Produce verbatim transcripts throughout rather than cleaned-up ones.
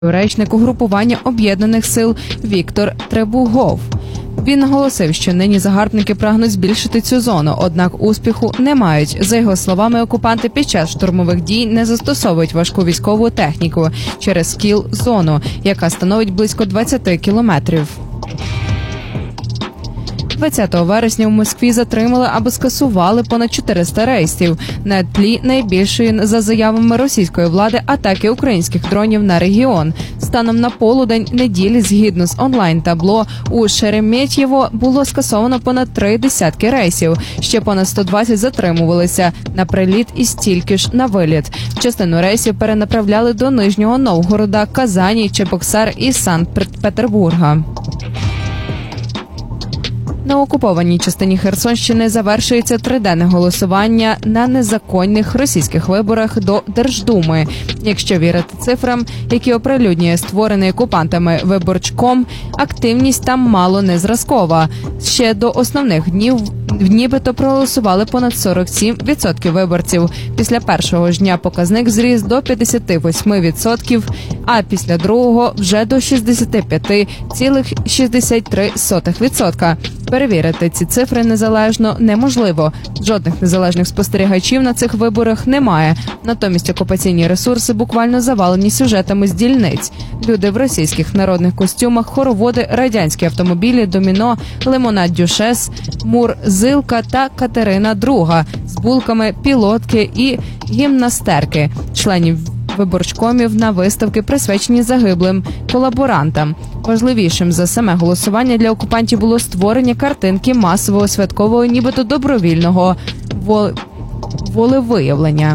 Речник угрупування Об'єднаних сил Віктор Требугов. Він наголосив, що нині загарбники прагнуть збільшити цю зону, однак успіху не мають. За його словами, окупанти під час штурмових дій не застосовують важку військову техніку через кіл-зону, яка становить близько двадцять кілометрів. двадцятого вересня в Москві затримали або скасували понад чотириста рейсів на тлі найбільшої, за заявами російської влади, атаки українських дронів на регіон. Станом на полудень неділі, згідно з онлайн-табло, у Шереметьєво було скасовано понад три десятки рейсів. Ще понад сто двадцять затримувалися на приліт і стільки ж на виліт. Частину рейсів перенаправляли до Нижнього Новгорода, Казані, Чебоксар і Санкт-Петербурга. На окупованій частині Херсонщини завершується триденне голосування на незаконних російських виборах до Держдуми. Якщо вірити цифрам, які оприлюднює створений окупантами Виборчком, активність там мало не зразкова. Ще до основних днів нібито проголосували понад сорок сім відсотків виборців. Після першого ж дня показник зріс до п'ятдесят вісім відсотків, а після другого вже до шістдесят п'ять цілих шістдесят три сотих відсотка. Перевірити ці цифри незалежно неможливо. Жодних незалежних спостерігачів на цих виборах немає. Натомість окупаційні ресурси буквально завалені сюжетами з дільниць. Люди в російських народних костюмах, хороводи, радянські автомобілі, доміно, лимонад Дюшес, Мур Зилка та Катерина Друга з булками, пілотки і гімнастерки членів виборчкомів на виставки, присвячені загиблим колаборантам. Важливішим за саме голосування для окупантів було створення картинки масового святкового, нібито добровільного волевиявлення.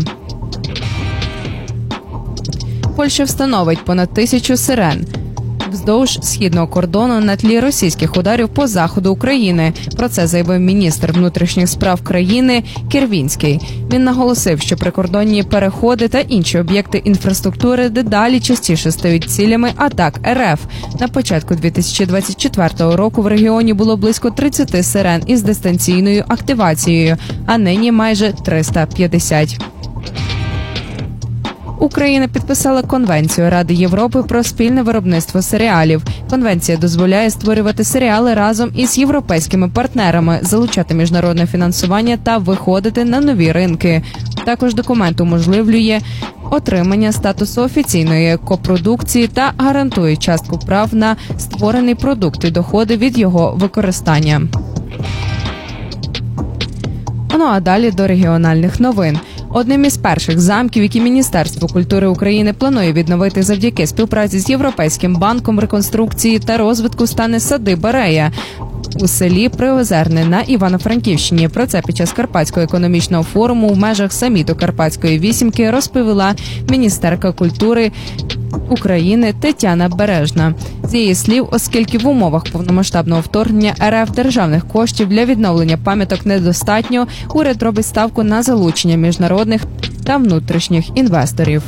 Польща встановить понад тисячу сирен вздовж східного кордону на тлі російських ударів по заходу України. Про це заявив міністр внутрішніх справ країни Кірвінський. Він наголосив, що прикордонні переходи та інші об'єкти інфраструктури дедалі частіше стають цілями атак РФ. На початку дві тисячі двадцять четвертого року в регіоні було близько тридцять сирен із дистанційною активацією, а нині майже триста п'ятдесят. Україна підписала Конвенцію Ради Європи про спільне виробництво серіалів. Конвенція дозволяє створювати серіали разом із європейськими партнерами, залучати міжнародне фінансування та виходити на нові ринки. Також документ уможливлює отримання статусу офіційної копродукції та гарантує частку прав на створений продукт і доходи від його використання. Ну а далі до регіональних новин. Одним із перших замків, які Міністерство культури України планує відновити завдяки співпраці з Європейським банком реконструкції та розвитку, стане садиба Рея у селі Приозерне на Івано-Франківщині. Про це під час Карпатського економічного форуму в межах саміту Карпатської вісімки розповіла міністерка культури України Тетяна Бережна. З її слів, оскільки в умовах повномасштабного вторгнення РФ державних коштів для відновлення пам'яток недостатньо, уряд робить ставку на залучення міжнародних та внутрішніх інвесторів.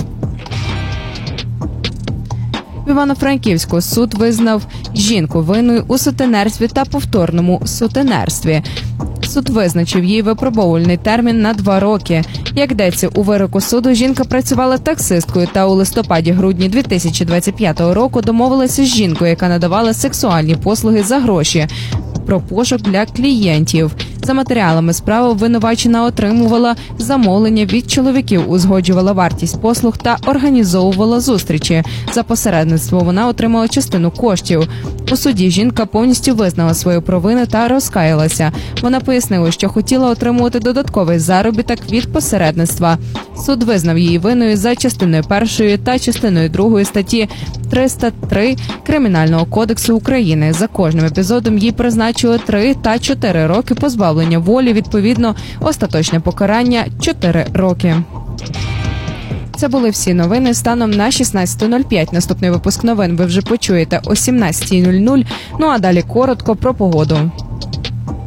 В Івано-Франківську суд визнав жінку винною у сутенерстві та повторному сутенерстві. Суд визначив їй випробовувальний термін на два роки. Як йдеться у вироку суду, жінка працювала таксисткою та у листопаді-грудні дві тисячі двадцять п'ятого року домовилася з жінкою, яка надавала сексуальні послуги за гроші, про пошук для клієнтів. За матеріалами справи обвинувачена отримувала замовлення від чоловіків, узгоджувала вартість послуг та організовувала зустрічі. За посередництво вона отримала частину коштів. У суді жінка повністю визнала свою провину та розкаялася. Вона пояснила, що хотіла отримувати додатковий заробіток від посередництва. Суд визнав її винною за частиною першої та частиною другої статті триста три Кримінального кодексу України. За кожним епізодом їй призначили три та чотири роки позбавлення волі, відповідно, остаточне покарання – чотири роки. Це були всі новини станом на шістнадцяте нуль п'ять. Наступний випуск новин ви вже почуєте о сімнадцятій нуль нуль. Ну а далі коротко про погоду.